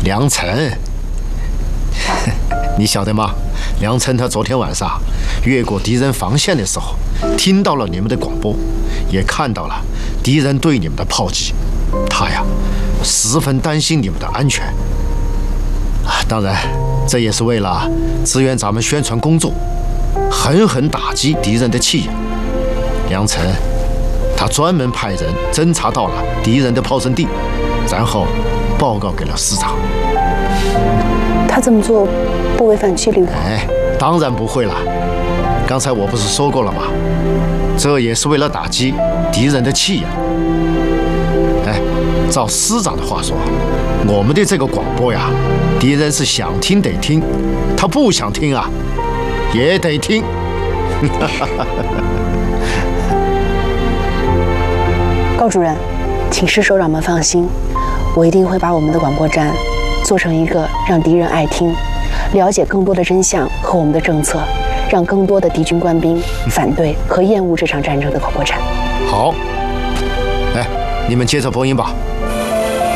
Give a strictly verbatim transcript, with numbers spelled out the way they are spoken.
梁晨，你晓得吗？梁晨他昨天晚上越过敌人防线的时候，听到了你们的广播，也看到了敌人对你们的炮击，他呀十分担心你们的安全。啊，当然，这也是为了支援咱们宣传工作，狠狠打击敌人的气焰。梁晨他专门派人侦察到了敌人的炮阵地，然后报告给了师长。 他这么做不违反纪律吧？ 哎，当然不会了。刚才我不是说过了吗？这也是为了打击敌人的气焰。哎，照师长的话说，我们的这个广播呀，敌人是想听得听，他不想听啊，也得听。 高主任，请师首长们放心，我一定会把我们的广播站做成一个让敌人爱听、了解更多的真相和我们的政策，让更多的敌军官兵反对和厌恶这场战争的广播站。 好，哎，你们接着播音吧。